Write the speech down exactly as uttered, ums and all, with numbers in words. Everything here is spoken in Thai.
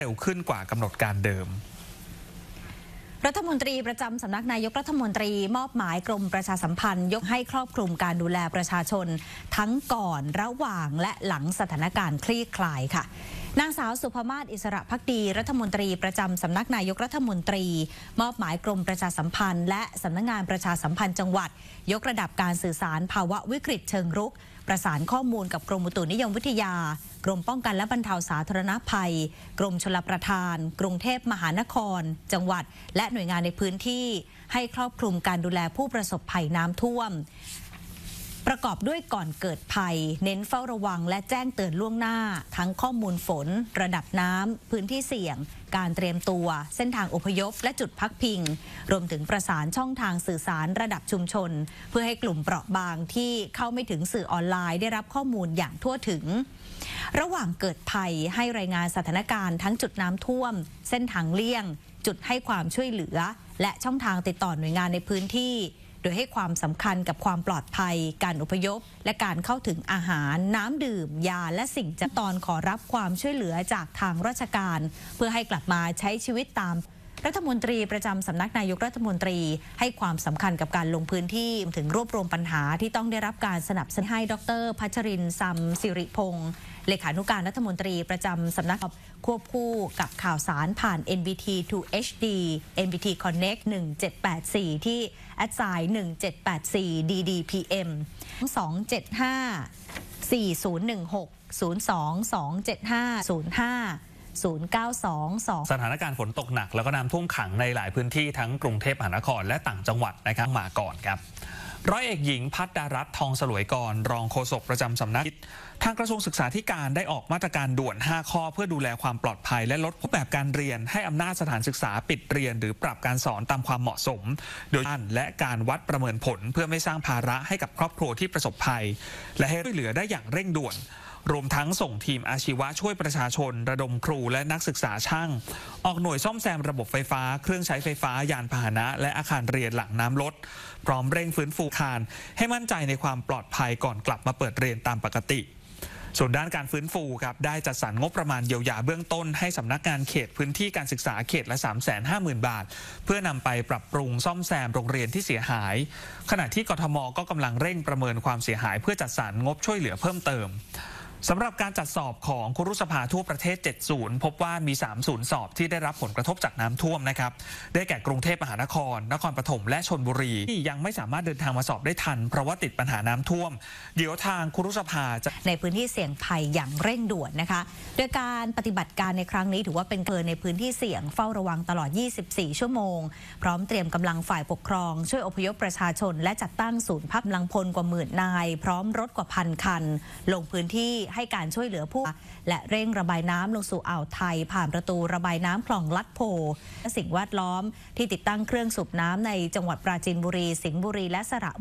เร็วขึ้นกว่ากำหนดการเดิมรัฐมนตรีประจำสำนักนายกรัฐมนตรีมอบหมายกรมประชาสัมพันธ์ยกให้ครอบคลุมการดูแลประชาชนทั้งก่อนระหว่างและหลังสถานการณ์คลี่คลายค่ะนางสาวสุภมาศอิสระภักดีรัฐมนตรีประจำสำนักนายกรัฐมนตรีมอบหมายกรมประชาสัมพันธ์และสำนักงานประชาสัมพันธ์จังหวัดยกระดับการสื่อสารภาวะวิกฤตเชิงรุกประสานข้อมูลกับกรมอุตุนิยมวิทยากรมป้องกันและบรรเทาสาธารณภัยกรมชลประทานกรุงเทพมหานครจังหวัดและหน่วยงานในพื้นที่ให้ครอบคลุมการดูแลผู้ประสบภัยน้ำท่วมประกอบด้วยก่อนเกิดภัยเน้นเฝ้าระวังและแจ้งเตือนล่วงหน้าทั้งข้อมูลฝนระดับน้ำพื้นที่เสี่ยงการเตรียมตัวเส้นทางอพยพและจุดพักพิงรวมถึงประสานช่องทางสื่อสารระดับชุมชนเพื่อให้กลุ่มเปราะบางที่เข้าไม่ถึงสื่อออนไลน์ได้รับข้อมูลอย่างทั่วถึงระหว่างเกิดภัยให้รายงานสถานการณ์ทั้งจุดน้ำท่วมเส้นทางเลี่ยงจุดให้ความช่วยเหลือและช่องทางติดต่อหน่วยงานในพื้นที่โดยให้ความสำคัญกับความปลอดภัยการอพยพและการเข้าถึงอาหารน้ำดื่มยาและสิ่งจำเป็นขอรับความช่วยเหลือจากทางราชการเพื่อให้กลับมาใช้ชีวิตตามรัฐมนตรีประจำสำนักนายกรัฐมนตรีให้ความสำคัญกับการลงพื้นที่ถึงรวบรวมปัญหาที่ต้องได้รับการสนับสนุนให้ดร.พัชรินทร์ซัมสิริพงศ์เลขานุการรัฐมนตรีประจำสำนักควบคู่กับข่าวสารผ่าน เอ็น บี ที ทู เอช ดี เอ็น บี ที Connect หนึ่งเจ็ดแปดสี่ที่แอดไซน์หนึ่งเจ็ดแปดสี่ ดี ดี พี เอ็ม สอง เจ็ด ห้า สี่ ศูนย์ หนึ่ง หก ศูนย์ สอง สอง เจ็ด ห้า ศูนย์ ห้า ศูนย์ เก้า สอง สองสถานการณ์ฝนตกหนักแล้วก็น้ำท่วมขังในหลายพื้นที่ทั้งกรุงเทพมหานครและต่างจังหวัดนะครับมาก่อนครับร้อยเอกหญิงพัฒดารัตน์ทองสลวยกรรองโฆษกประจำสำนักทางกระทรวงศึกษาธิการได้ออกมาตรการด่วนห้าข้อเพื่อดูแลความปลอดภัยและลดรูปแบบการเรียนให้อำนาจสถานศึกษาปิดเรียนหรือปรับการสอนตามความเหมาะสมโดยการและการวัดประเมินผลเพื่อไม่สร้างภาระให้กับครอบครัวที่ประสบภัยและให้ช่วยเหลือได้อย่างเร่งด่วนรวมทั้งส่งทีมอาชีวะช่วยประชาชนระดมครูและนักศึกษาช่างออกหน่วยซ่อมแซมระบบไฟฟ้าเครื่องใช้ไฟฟ้ายานพาหนะและอาคารเรียนหลังน้ำลดพร้อมเร่งฟื้นฟูอาคารให้มั่นใจในความปลอดภัยก่อนกลับมาเปิดเรียนตามปกติส่วนด้านการฟื้นฟูครับได้จัดสรรงบประมาณเยียวยาเบื้องต้นให้สำนักงานเขตพื้นที่การศึกษาเขตละ สามแสนห้าหมื่น บาทเพื่อนำไปปรับปรุงซ่อมแซมโรงเรียนที่เสียหายขณะที่กทม.ก็กำลังเร่งประเมินความเสียหายเพื่อจัดสรรงบช่วยเหลือเพิ่มเติมสำหรับการจัดสอบของครุสภาทั่วประเทศเจ็ดศูนย์พบว่ามีสามศูนย์สอบที่ได้รับผลกระทบจากน้ำท่วมนะครับได้แก่กรุงเทพมหานครนครปฐมและชลบุรีที่ยังไม่สามารถเดินทางมาสอบได้ทันเพราะว่าติดปัญหาน้ำท่วมเดี๋ยวทางครุสภาจะในพื้นที่เสี่ยงภัยอย่างเร่งด่วนนะคะโดยการปฏิบัติการในครั้งนี้ถือว่าเป็นเกินในพื้นที่เสี่ยงเฝ้าระวังตลอดยี่สิบสี่ชั่วโมงพร้อมเตรียมกำลังฝ่ายปกครองช่วยอพยพประชาชนและจัดตั้งศูนย์พักกำลังพลกว่าหมื่นนายพร้อมรถกว่าพันคันลงพื้นที่ให้การช่วยเหลือผู้และเร่งระบายน้ำลงสู่อ่าวไทยผ่านประตูระบายน้ำคลองลัดโพและสิ่งแวดล้อมที่ติดตั้งเครื่องสูบน้ำในจังหวัดปราจีนบุรีสิงห์บุรีและสระ